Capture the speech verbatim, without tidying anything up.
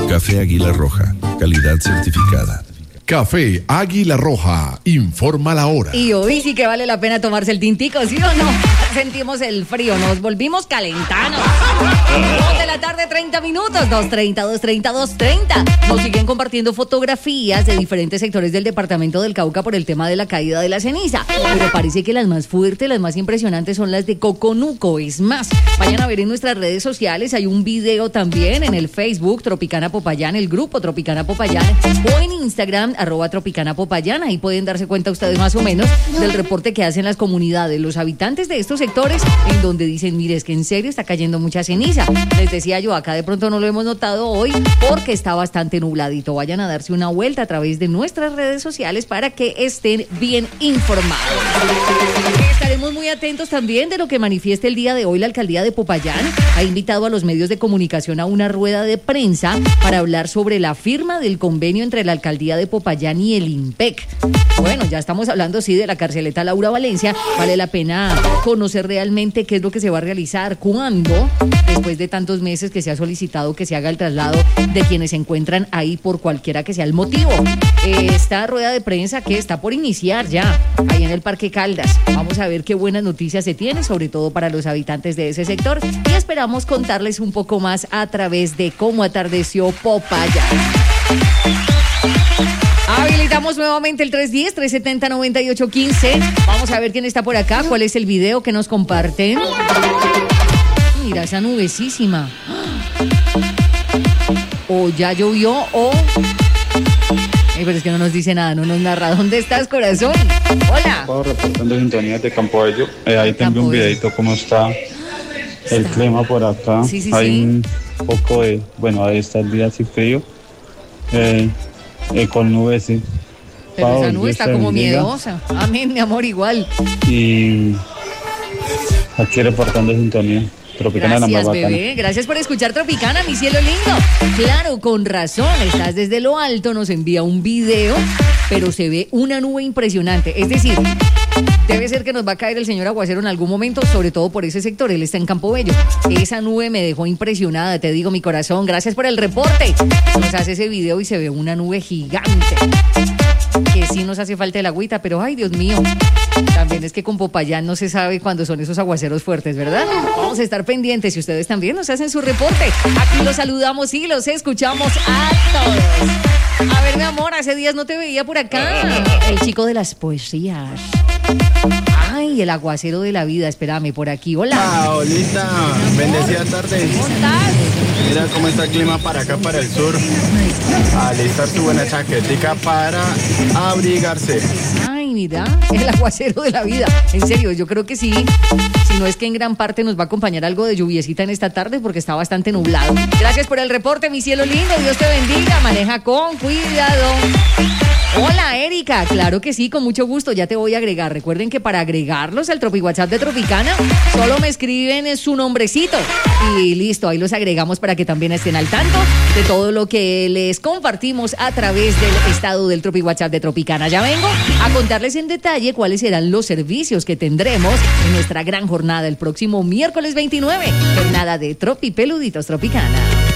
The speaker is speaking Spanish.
Café Águila Roja, calidad certificada. Café Águila Roja, informa la hora. Y hoy sí que vale la pena tomarse el tintico, ¿sí o no? Sentimos el frío, nos volvimos calentanos. dos de la tarde, treinta minutos, dos treinta, dos treinta, dos treinta. Nos siguen compartiendo fotografías de diferentes sectores del departamento del Cauca por el tema de la caída de la ceniza. Pero parece que las más fuertes, las más impresionantes son las de Coconuco. Es más, vayan a ver en nuestras redes sociales, hay un video también en el Facebook, Tropicana Popayán, el grupo Tropicana Popayán, o en Instagram, arroba Tropicana Popayán. Ahí pueden darse cuenta ustedes más o menos del reporte que hacen las comunidades, los habitantes de estos sectores, en donde dicen, mire, es que en serio está cayendo mucha ceniza. Les decía yo, acá de pronto no lo hemos notado hoy porque está bastante nubladito. Vayan a darse una vuelta a través de nuestras redes sociales para que estén bien informados. Estaremos muy atentos también de lo que manifieste el día de hoy la alcaldía de Popayán. Ha invitado a los medios de comunicación a una rueda de prensa para hablar sobre la firma del convenio entre la alcaldía de Popayán y el IMPEC. Bueno, ya estamos hablando, sí, de la carceleta Laura Valencia. Vale la pena conocer realmente qué es lo que se va a realizar, cuándo, después de tantos meses que se ha solicitado que se haga el traslado de quienes se encuentran ahí por cualquiera que sea el motivo. Esta rueda de prensa que está por iniciar ya, ahí en el Parque Caldas. Vamos a ver qué buenas noticias se tiene, sobre todo para los habitantes de ese sector, y esperamos contarles un poco más a través de cómo atardeció Popayán. Habilitamos nuevamente el tres uno cero, tres siete cero, nueve ocho uno cinco. Vamos a ver quién está por acá, cuál es el video que nos comparten. Mira esa nubecísima. O ya llovió o... Ay, pero es que no nos dice nada, no nos narra. ¿Dónde estás, corazón? Hola. Estaba reportando sintonía de Campo Bello. Eh, ahí tengo un videito cómo está el está. clima por acá. Sí, sí, Hay sí. un poco de... Bueno, ahí está el día así frío. Eh... Eh, con nubes, sí. Pero Pau, esa nube está Dios te como bendiga. miedosa. Amén, mi amor, igual. Y aquí reportando sintonía. Tropicana de la Gracias, más bacana. bebé. Gracias por escuchar Tropicana, mi cielo lindo. Claro, con razón. Estás desde lo alto, nos envía un video, pero se ve una nube impresionante. Es decir, debe ser que nos va a caer el señor aguacero en algún momento, sobre todo por ese sector. Él está en Campo Bello. Esa nube me dejó impresionada, te digo, mi corazón. Gracias por el reporte. Nos hace ese video y se ve una nube gigante. Que sí nos hace falta el agüita, pero ay, Dios mío. También es que con Popayán no se sabe cuándo son esos aguaceros fuertes, ¿verdad? Vamos a estar pendientes y ustedes también nos hacen su reporte. Aquí los saludamos y los escuchamos a todos. A ver, mi amor, hace días no te veía por acá. El chico de las poesías. Ay, el aguacero de la vida, espérame, por aquí. Hola. Paolita, bendecida tarde. ¿Cómo estás? Mira cómo está el clima para acá, para el sur. Alistar tu buena chaquetica para abrigarse. Ay, mira, el aguacero de la vida. En serio, yo creo que sí. Si no es que en gran parte nos va a acompañar algo de lluviecita en esta tarde porque está bastante nublado. Gracias por el reporte, mi cielo lindo. Dios te bendiga. Maneja con cuidado. Hola, Erika. Claro que sí, con mucho gusto. Ya te voy a agregar. Recuerden que para agregarlos al Tropi WhatsApp de Tropicana, solo me escriben su nombrecito. Y listo, ahí los agregamos para que también estén al tanto de todo lo que les compartimos a través del estado del Tropi WhatsApp de Tropicana. Ya vengo a contarles en detalle cuáles serán los servicios que tendremos en nuestra gran jornada el próximo miércoles veintinueve. Jornada de Tropi Peluditos Tropicana.